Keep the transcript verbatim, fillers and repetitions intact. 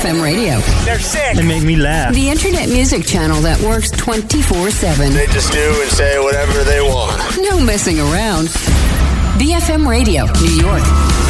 M Radio. They're sick. They make me laugh. The internet music channel that works twenty-four seven. They just do and say whatever they want. No messing around. B F M Radio, New York.